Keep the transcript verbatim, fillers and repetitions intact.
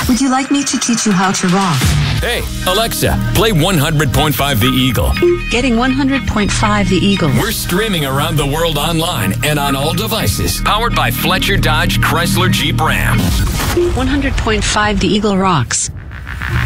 Would you like me to teach you how to rock? Hey, Alexa, play one hundred point five The Eagle. Getting one hundred point five The Eagle. We're streaming around the world online and on all devices. Powered by Fletcher Dodge Chrysler Jeep Ram. one hundred point five The Eagle rocks.